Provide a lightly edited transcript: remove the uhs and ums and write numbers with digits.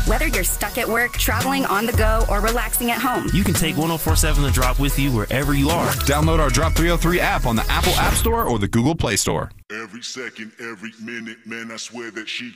Whether you're stuck at work, traveling on the go, or relaxing at home, you can take 104.7 The Drop with you wherever you are. Download our Drop 303 app on the Apple App Store or the Google Play Store. Every second, every minute, man, I swear that she